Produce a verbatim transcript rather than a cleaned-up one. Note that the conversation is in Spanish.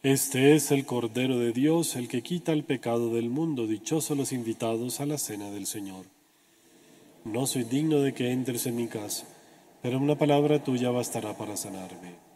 Este es el Cordero de Dios, el que quita el pecado del mundo. Dichosos los invitados a la cena del Señor. No soy digno de que entres en mi casa, pero una palabra tuya bastará para sanarme.